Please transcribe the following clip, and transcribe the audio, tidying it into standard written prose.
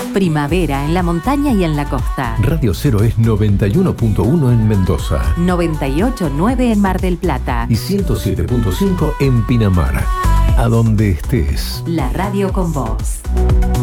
Primavera en la montaña y en la costa. Radio 0 es 91.1 en Mendoza. 98.9 en Mar del Plata. Y 107.5 en Pinamar. A donde estés. La radio con vos.